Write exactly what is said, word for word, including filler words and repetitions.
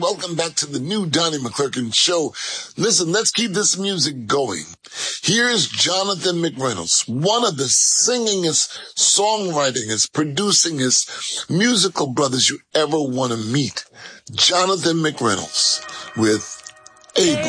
Welcome back to the new Donnie McClurkin show. Listen, let's keep this music going. Here's Jonathan McReynolds, one of the singingest, songwritingest, producingest musical brothers you ever want to meet. Jonathan McReynolds with Abel.